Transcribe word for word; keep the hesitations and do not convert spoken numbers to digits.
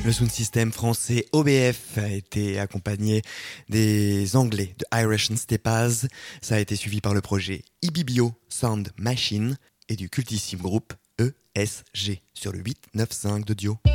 Le sound system français O B F a été accompagné des Anglais de Irish and Stepas. Ça a été suivi par le projet Ibibio Sound Machine et du cultissime groupe E S G sur le huit neuf cinq de Dio.